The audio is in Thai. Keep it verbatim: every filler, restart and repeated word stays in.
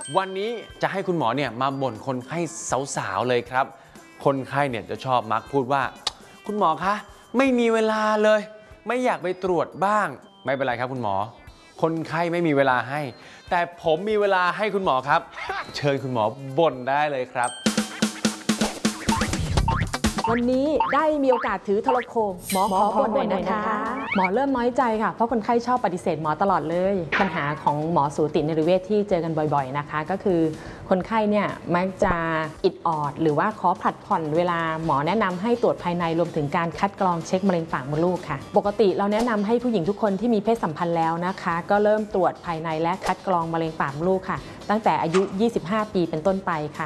วันนี้จะให้คุณหมอเนี่ยมาบ่นคนไข้สาวๆเลยครับคนไข้เนี่ยจะชอบมักพูดว่าคุณหมอคะไม่มีเวลาเลยไม่อยากไปตรวจบ้างไม่เป็นไรครับคุณหมอคนไข้ไม่มีเวลาให้แต่ผมมีเวลาให้คุณหมอครับเชิญคุณหมอบ่นได้เลยครับวันนี้ได้มีโอกาสถือโทรโขงหมอขอบ่นหน่อยนะคะหมอเริ่มน้อยใจค่ะเพราะคนไข้ชอบปฏิเสธหมอตลอดเลยปัญหาของหมอสูตินรีเวชที่เจอกันบ่อยๆนะคะก็คือคนไข้เนี่ยมักจะอิดออดหรือว่าขอผลัดผ่อนเวลาหมอแนะนำให้ตรวจภายในรวมถึงการคัดกรองเช็คมะเร็งปากมดลูกค่ะปกติเราแนะนำให้ผู้หญิงทุกคนที่มีเพศสัมพันธ์แล้วนะคะก็เริ่มตรวจภายในและคัดกรองมะเร็งปากมดลูกค่ะตั้งแต่อายุยี่สิบห้าปีเป็นต้นไปค่ะ